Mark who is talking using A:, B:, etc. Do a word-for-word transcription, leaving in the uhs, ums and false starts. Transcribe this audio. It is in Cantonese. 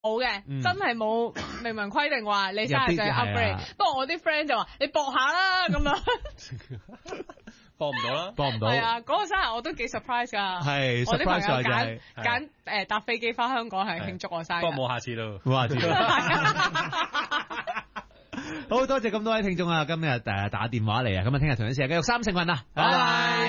A: 冇嘅，
B: 嗯
A: 真係冇明文規定話你生日就要 upgrade。不過我啲 friend 就話你搏下啦咁樣。
C: 搏唔到啦，
B: 搏唔到。
A: 係啊，嗰個生日我都幾 surprise 㗎。
B: 係
A: 我啲朋
B: surprise
A: 友
B: 就係
A: 揀揀誒搭飛機翻香港係慶祝我生日。
C: 不過冇下次咯。
B: 冇下次。好多謝咁多位聽眾啊！今日誒打電話嚟啊，咁啊聽日同樣時間繼續三成運啊，拜拜。